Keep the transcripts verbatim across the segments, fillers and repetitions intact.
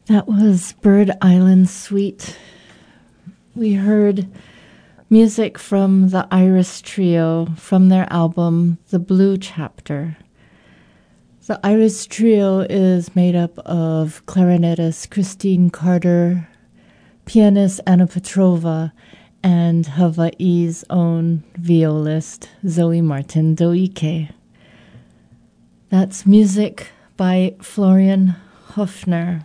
That was Bird Island Suite. We heard music from the Iris Trio from their album, The Blue Chapter. The Iris Trio is made up of clarinetist Christine Carter, pianist Anna Petrova, and Hawaii's own violist Zoe Martin Doike. That's music by Florian Hofner.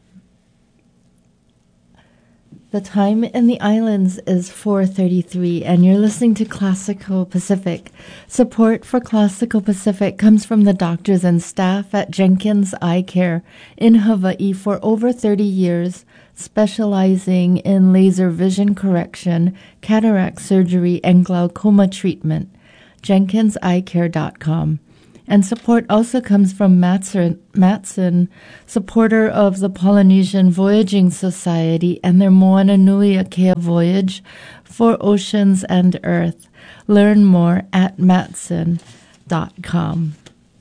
The time in the islands is four thirty-three, and you're listening to Classical Pacific. Support for Classical Pacific comes from the doctors and staff at Jenkins Eye Care in Hawaii for over thirty years, specializing in laser vision correction, cataract surgery, and glaucoma treatment. jenkins eye care dot com. And support also comes from Matson, Matson, supporter of the Polynesian Voyaging Society and their Moana Nui Akea voyage for oceans and earth. Learn more at matson dot com.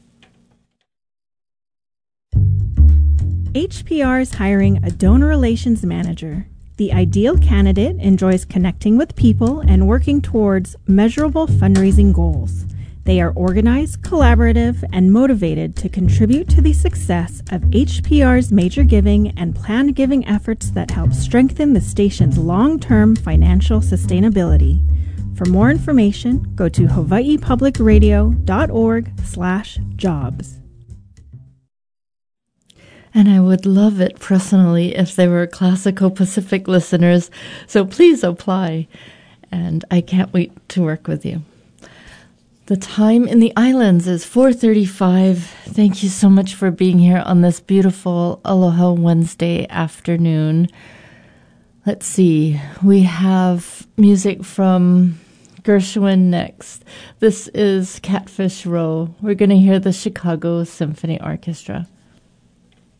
H P R is hiring a donor relations manager. The ideal candidate enjoys connecting with people and working towards measurable fundraising goals. They are organized, collaborative, and motivated to contribute to the success of H P R's major giving and planned giving efforts that help strengthen the station's long-term financial sustainability. For more information, go to hawaii public radio dot org slash jobs. And I would love it personally if there were Classical Pacific listeners, so please apply. And I can't wait to work with you. The time in the islands is four thirty-five. Thank you so much for being here on this beautiful Aloha Wednesday afternoon. Let's see. We have music from Gershwin next. This is Catfish Row. We're going to hear the Chicago Symphony Orchestra.